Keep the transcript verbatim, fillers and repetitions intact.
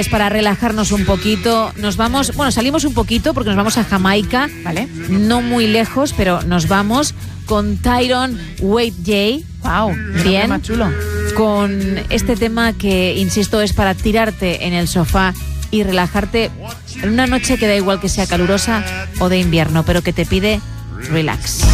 Es para relajarnos un poquito. Nos vamos, bueno, salimos un poquito porque nos vamos a Jamaica, ¿vale? No muy lejos, pero nos vamos con Tyrone Waitjay. Wow, bien, más chulo. Con este tema que, insisto, es para tirarte en el sofá y relajarte en una noche que da igual que sea calurosa o de invierno, pero que te pide relax.